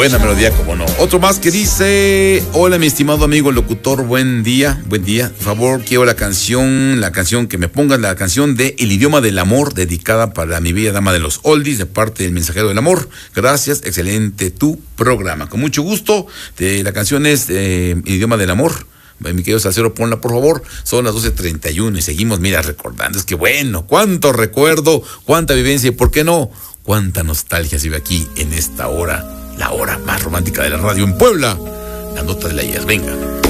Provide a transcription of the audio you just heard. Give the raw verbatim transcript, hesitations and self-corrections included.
Buena melodía, como no. Otro más que dice: hola, mi estimado amigo locutor, buen día, buen día. Por favor, quiero la canción, la canción que me pongas, la canción de El idioma del amor, dedicada para mi bella dama de los oldies, de parte del mensajero del amor. Gracias, excelente tu programa. Con mucho gusto. De, la canción es eh, El idioma del amor. Mi querido Salcero, ponla por favor. Son las doce treinta y uno y seguimos, mira, recordando. Es que bueno, cuánto recuerdo, cuánta vivencia y por qué no, cuánta nostalgia se ve aquí en esta hora, la hora más romántica de la radio en Puebla. La nota de la I E S, venga.